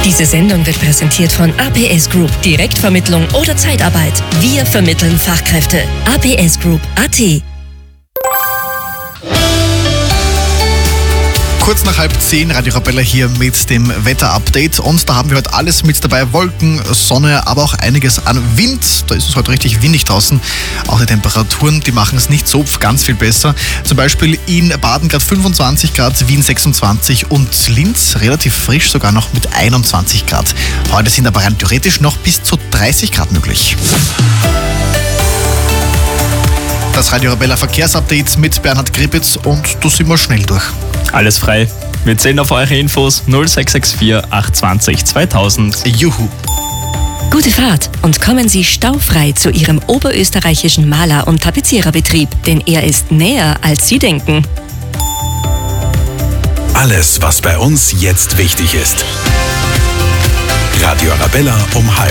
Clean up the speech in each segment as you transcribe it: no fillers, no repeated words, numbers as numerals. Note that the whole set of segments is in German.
Diese Sendung wird präsentiert von APS Group. Direktvermittlung oder Zeitarbeit. Wir vermitteln Fachkräfte. APS Group AT. Kurz nach 9:30, Radio Arabella hier mit dem Wetter-Update. Und da haben wir heute alles mit dabei. Wolken, Sonne, aber auch einiges an Wind. Da ist es heute richtig windig draußen. Auch die Temperaturen, die machen es nicht so ganz viel besser. Zum Beispiel in Baden gerade 25 Grad, Wien 26 und Linz relativ frisch sogar noch mit 21 Grad. Heute sind aber rein theoretisch noch bis zu 30 Grad möglich. Das Radio Arabella Verkehrsupdate mit Bernhard Gripitz und da sind wir schnell durch. Alles frei. Wir zählen auf eure Infos 0664 820 2000. Juhu. Gute Fahrt und kommen Sie staufrei zu Ihrem oberösterreichischen Maler- und Tapeziererbetrieb, denn er ist näher, als Sie denken. Alles, was bei uns jetzt wichtig ist. Radio Arabella um 12:30.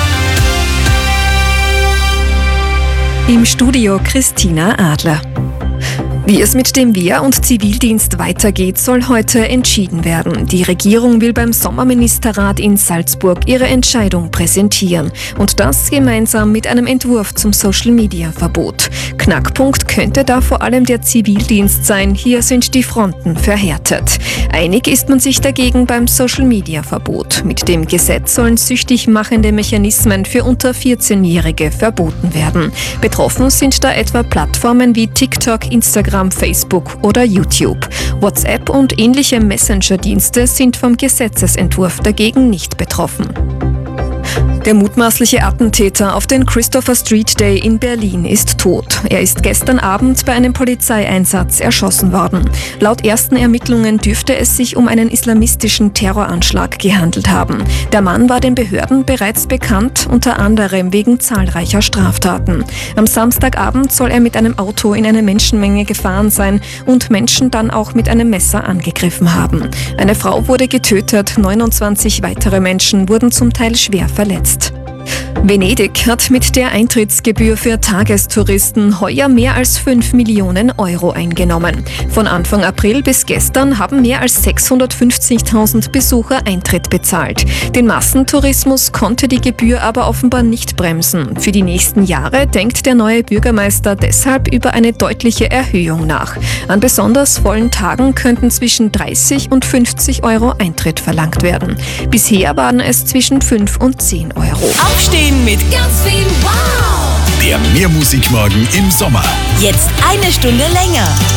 Im Studio Christina Adler. Wie es mit dem Wehr- und Zivildienst weitergeht, soll heute entschieden werden. Die Regierung will beim Sommerministerrat in Salzburg ihre Entscheidung präsentieren. Und das gemeinsam mit einem Entwurf zum Social-Media-Verbot. Knackpunkt könnte da vor allem der Zivildienst sein. Hier sind die Fronten verhärtet. Einig ist man sich dagegen beim Social-Media-Verbot. Mit dem Gesetz sollen süchtig machende Mechanismen für unter 14-Jährige verboten werden. Betroffen sind da etwa Plattformen wie TikTok, Instagram, Facebook oder YouTube. WhatsApp und ähnliche Messenger-Dienste sind vom Gesetzesentwurf dagegen nicht betroffen. Der mutmaßliche Attentäter auf den Christopher Street Day in Berlin ist tot. Er ist gestern Abend bei einem Polizeieinsatz erschossen worden. Laut ersten Ermittlungen dürfte es sich um einen islamistischen Terroranschlag gehandelt haben. Der Mann war den Behörden bereits bekannt, unter anderem wegen zahlreicher Straftaten. Am Samstagabend soll er mit einem Auto in eine Menschenmenge gefahren sein und Menschen dann auch mit einem Messer angegriffen haben. Eine Frau wurde getötet, 29 weitere Menschen wurden zum Teil schwer verletzt. Venedig hat mit der Eintrittsgebühr für Tagestouristen heuer mehr als 5 Millionen Euro eingenommen. Von Anfang April bis gestern haben mehr als 650.000 Besucher Eintritt bezahlt. Den Massentourismus konnte die Gebühr aber offenbar nicht bremsen. Für die nächsten Jahre denkt der neue Bürgermeister deshalb über eine deutliche Erhöhung nach. An besonders vollen Tagen könnten zwischen 30 und 50 Euro Eintritt verlangt werden. Bisher waren es zwischen 5 und 10 Euro. Aufstehen mit ganz viel Wow! Der Mehrmusikmorgen im Sommer. Jetzt eine Stunde länger.